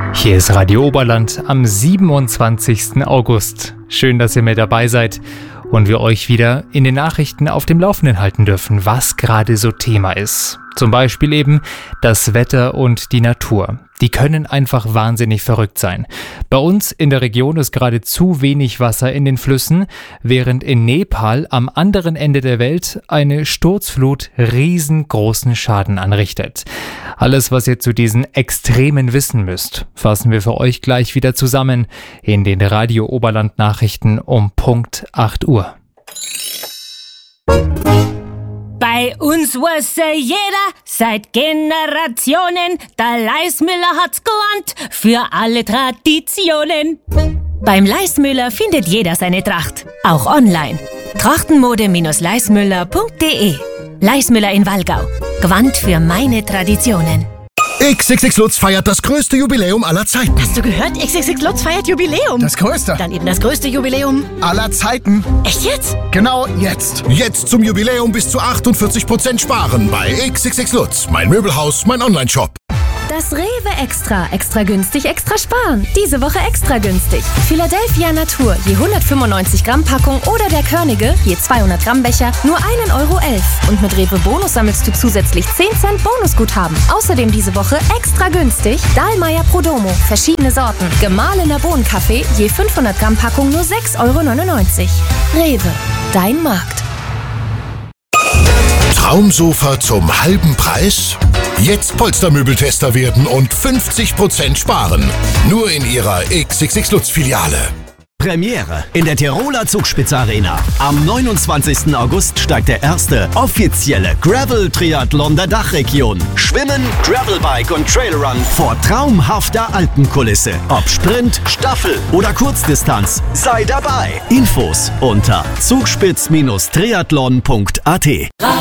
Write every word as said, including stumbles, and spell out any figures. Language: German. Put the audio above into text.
Hier ist Radio Oberland am siebenundzwanzigsten August. Schön, dass ihr mit dabei seid und wir euch wieder in den Nachrichten auf dem Laufenden halten dürfen, was gerade so Thema ist. Zum Beispiel eben das Wetter und die Natur. Die können einfach wahnsinnig verrückt sein. Bei uns in der Region ist gerade zu wenig Wasser in den Flüssen, während in Nepal am anderen Ende der Welt eine Sturzflut riesengroßen Schaden anrichtet. Alles, was ihr zu diesen Extremen wissen müsst, fassen wir für euch gleich wieder zusammen in den Radio Oberland Nachrichten um Punkt acht Uhr. Bei uns wusste jeder seit Generationen, der Leismüller hat's gelernt für alle Traditionen. Beim Leismüller findet jeder seine Tracht, auch online. Trachtenmode Leismüller punkt de. Leismüller in Wallgau. Gewandt für meine Traditionen. X X X Lutz feiert das größte Jubiläum aller Zeiten. Hast du gehört? X X X Lutz feiert Jubiläum. Das größte. Dann eben das größte Jubiläum aller Zeiten. Echt jetzt? Genau jetzt. Jetzt zum Jubiläum bis zu achtundvierzig Prozent sparen bei X X X Lutz. Mein Möbelhaus, mein Online-Shop. Das Rewe Extra. Extra günstig, extra sparen. Diese Woche extra günstig. Philadelphia Natur, je hundertfünfundneunzig Gramm Packung oder der Körnige, je zweihundert Gramm Becher, nur ein Euro elf. Und mit Rewe Bonus sammelst du zusätzlich zehn Cent Bonusguthaben. Außerdem diese Woche extra günstig Dahlmeier Prodomo, verschiedene Sorten. Gemahlener Bohnenkaffee, je fünfhundert Gramm Packung nur sechs Euro neunundneunzig. Rewe, dein Markt. Traumsofa zum halben Preis? Jetzt Polstermöbeltester werden und fünfzig Prozent sparen. Nur in ihrer X X X Lutz Filiale. Premiere in der Tiroler Zugspitze Arena. Am neunundzwanzigsten August steigt der erste offizielle Gravel-Triathlon der Dachregion. Schwimmen, Gravelbike und Trailrun vor traumhafter Alpenkulisse. Ob Sprint, Staffel oder Kurzdistanz, sei dabei. Infos unter zugspitz Bindestrich triathlon punkt at.